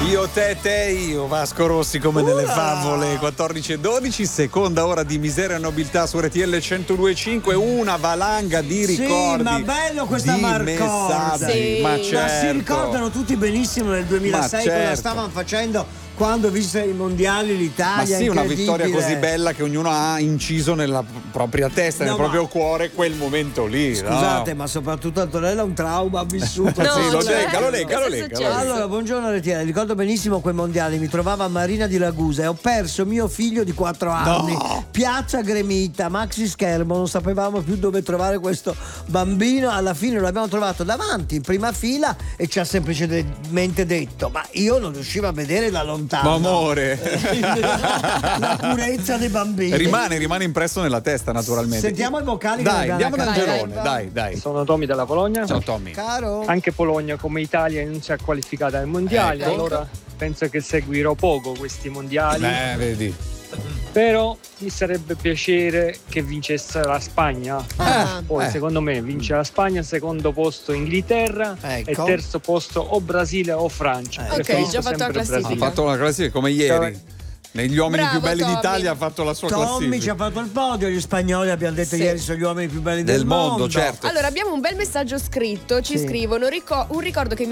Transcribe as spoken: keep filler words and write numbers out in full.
Io, te, te, io, Vasco Rossi come nelle favole. Quattordici e dodici, seconda ora di Miseria e Nobiltà su R T L centodue e cinque, una valanga di ricordi. Sì, ma bello questa di Marcorda. messaggi, Sì. ma Ma certo. si ricordano tutti benissimo nel duemilasei Ma cosa certo. stavano facendo quando vinse i mondiali l'Italia. Ma sì, una incredibile. vittoria così bella che ognuno ha inciso nella propria testa, No, nel ma- proprio cuore quel momento lì. Scusate, no? ma soprattutto Antonella ha un trauma ha vissuto. No, sì, lo Cioè- legga, lo legga, lo legga, lo legga. Allora, buongiorno Retiera, ricordo benissimo quei mondiali, mi trovavo a Marina di Ragusa e ho perso mio figlio di quattro anni. No. Piazza gremita, maxi schermo, non sapevamo più dove trovare questo bambino, alla fine lo abbiamo trovato davanti in prima fila e ci ha semplicemente detto "Ma io non riuscivo a vedere da lontano". Ma amore. La purezza dei bambini. Rimane, rimane impresso nella testa, naturalmente. Sentiamo i vocali. Dai, che andiamo da abbiamo a casa. Angelone, dai, dai. Sono Tommy dalla Polonia. Ciao Tommy. Caro. Anche Polonia come Italia non si è qualificata ai mondiali, Ecco. allora penso che seguirò poco questi mondiali. Eh, vedi. Però mi sarebbe piacere che vincesse la Spagna. Ah, Poi eh. secondo me vince la Spagna, secondo posto Inghilterra Ecco. e terzo posto o Brasile o Francia. Ok, Preferisco già fatto la sempre classifica. Ha Brasile. fatto una classifica come ieri. Negli uomini Bravo, più belli Tommy. d'Italia ha fatto la sua Tommy classifica. ci ha fatto il podio, gli spagnoli abbiamo detto Sì. ieri sono gli uomini più belli del, Del mondo, certo. Allora, abbiamo un bel messaggio scritto, ci Sì. scrivono: "Rico- un ricordo che